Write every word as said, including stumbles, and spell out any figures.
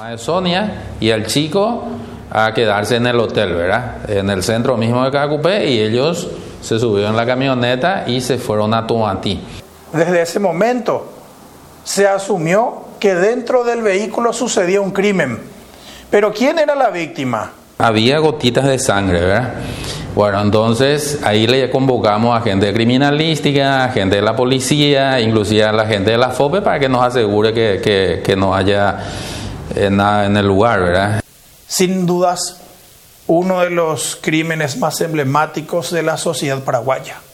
de Sonia y el chico a quedarse en el hotel, ¿verdad? En el centro mismo de Cacupé, y ellos se subieron en la camioneta y se fueron a Tomatí. Desde ese momento se asumió que dentro del vehículo sucedía un crimen. Pero ¿quién era la víctima? Había gotitas de sangre, ¿verdad? Bueno, entonces ahí le convocamos a gente de criminalística, a gente de la policía, inclusive a la gente de la FOPE para que nos asegure que, que, que no haya eh, nada en el lugar, ¿verdad? Sin dudas, uno de los crímenes más emblemáticos de la sociedad paraguaya.